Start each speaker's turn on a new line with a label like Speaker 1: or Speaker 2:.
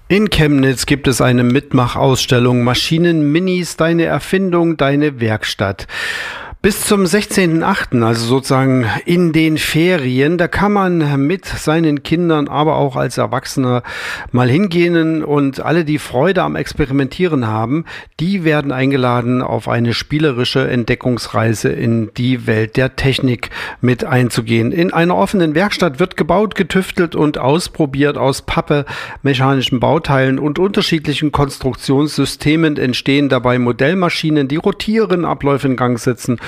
Speaker 1: In Chemnitz gibt es eine Mitmachausstellung Maschinen-Minis, deine Erfindung, deine Werkstatt. Bis zum 16.8., also sozusagen in den Ferien, da kann man mit seinen Kindern, aber auch als Erwachsener mal hingehen und alle, die Freude am Experimentieren haben, die werden eingeladen, auf eine spielerische Entdeckungsreise in die Welt der Technik mit einzugehen. In einer offenen Werkstatt wird gebaut, getüftelt und ausprobiert. Aus Pappe, mechanischen Bauteilen und unterschiedlichen Konstruktionssystemen entstehen dabei Modellmaschinen, die rotieren, Abläufe in Gang setzen